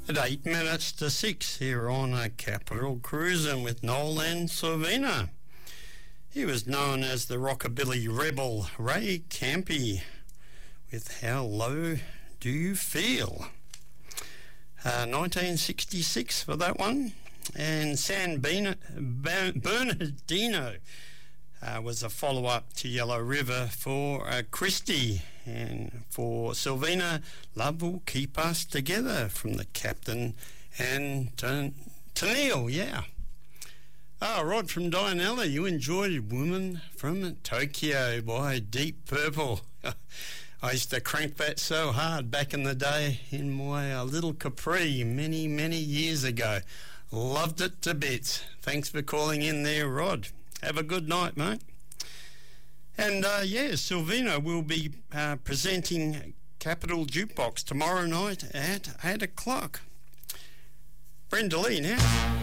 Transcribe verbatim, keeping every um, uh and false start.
At eight minutes to six here on a Capital Cruising with Nolan Sorvino. He was known as the rockabilly rebel Ray Campy with How Low Do You Feel? Uh, nineteen sixty-six for that one. And San Bina, Bernardino uh, was a follow-up to Yellow River for uh, Christie. And for Sylvina, Love Will Keep Us Together from the Captain and Tennille, yeah. Ah, Rod from Dianella, you enjoyed Woman from Tokyo by Deep Purple. I used to crank that so hard back in the day in my uh, little Capri many, many years ago. Loved it to bits. Thanks for calling in there, Rod. Have a good night, mate. And, uh, yeah, Silvino will be uh, presenting Capital Jukebox tomorrow night at eight o'clock. Brenda Lee now.